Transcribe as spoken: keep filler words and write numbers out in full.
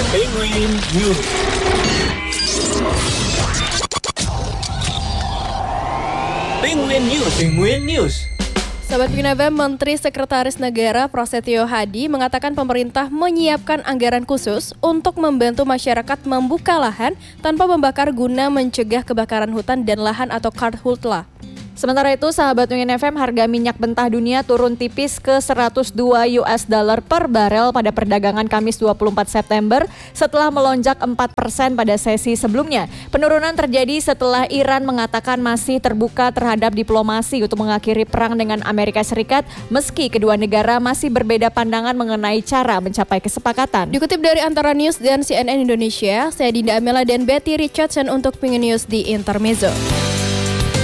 Penguin News. Penguin News. Penguin News. Sahabat Penguin F M, Menteri Sekretaris Negara Prasetyo Hadi mengatakan pemerintah menyiapkan anggaran khusus untuk membantu masyarakat membuka lahan tanpa membakar guna mencegah kebakaran hutan dan lahan atau karhutla. Sementara itu, sahabat Penguin F M, harga minyak mentah dunia turun tipis ke seratus dua U S dollar per barel pada perdagangan Kamis dua puluh empat September setelah melonjak empat persen pada sesi sebelumnya. Penurunan terjadi setelah Iran mengatakan masih terbuka terhadap diplomasi untuk mengakhiri perang dengan Amerika Serikat meski kedua negara masih berbeda pandangan mengenai cara mencapai kesepakatan. Dikutip dari Antara News dan C N N Indonesia, saya Dinda Amela dan Betty Richardson untuk Penguin News di Intermezzo.